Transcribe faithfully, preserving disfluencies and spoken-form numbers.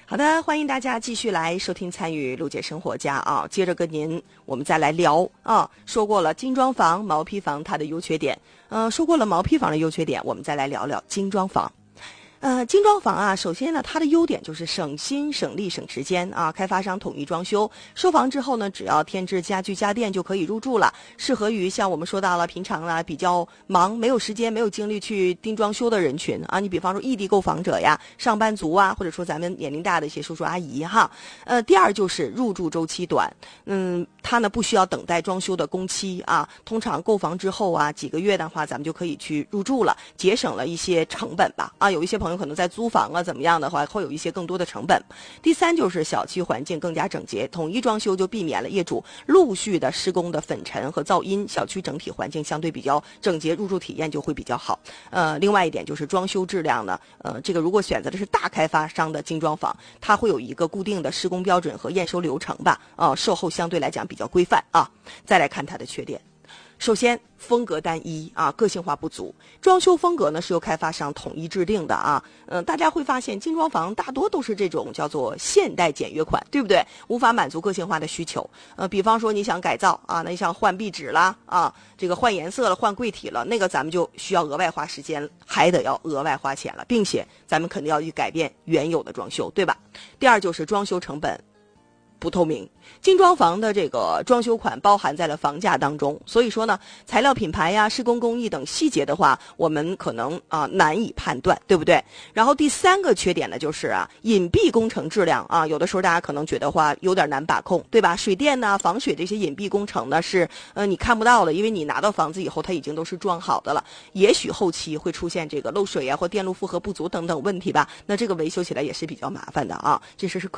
好的，欢迎大家继续来收听参与陆姐生活家啊，接着跟您我们再来聊啊，说过了精装房、毛坯房它的优缺点，呃，说过了毛坯房的优缺点，我们再来聊聊精装房。呃，精装房啊，首先呢，它的优点就是省心、省力、省时间啊。开发商统一装修，收房之后呢，只要添置家具家电就可以入住了，适合于像我们说到了平常啊比较忙、没有时间、没有精力去盯装修的人群啊。你比方说异地购房者呀、上班族啊，或者说咱们年龄大的一些叔叔阿姨哈。呃，第二就是入住周期短，嗯，它呢不需要等待装修的工期啊。通常购房之后啊，几个月的话，咱们就可以去入住了，节省了一些成本吧啊。有一些朋友可能在租房啊怎么样的话会有一些更多的成本。第三就是小区环境更加整洁，统一装修就避免了业主陆续的施工的粉尘和噪音，小区整体环境相对比较整洁，入住体验就会比较好。呃，另外一点就是装修质量呢，呃，这个如果选择的是大开发商的精装房，它会有一个固定的施工标准和验收流程吧，啊、呃，售后相对来讲比较规范啊。再来看它的缺点。首先，风格单一啊，个性化不足。装修风格呢是由开发商统一制定的啊。嗯、呃，大家会发现精装房大多都是这种叫做现代简约款，对不对？无法满足个性化的需求。呃，比方说你想改造啊，那你想换壁纸啦啊，这个换颜色了、换柜体了，那个咱们就需要额外花时间，还得要额外花钱了，并且咱们肯定要去改变原有的装修，对吧？第二就是装修成本不透明，精装房的这个装修款包含在了房价当中，所以说呢，材料品牌呀、施工工艺等细节的话，我们可能啊难以判断，对不对？然后第三个缺点呢，就是啊隐蔽工程质量啊，有的时候大家可能觉得话有点难把控，对吧？水电呢、防水这些隐蔽工程呢是呃你看不到的，因为你拿到房子以后，它已经都是装好的了，也许后期会出现这个漏水啊或电路负荷不足等等问题吧，那这个维修起来也是比较麻烦的啊，这是是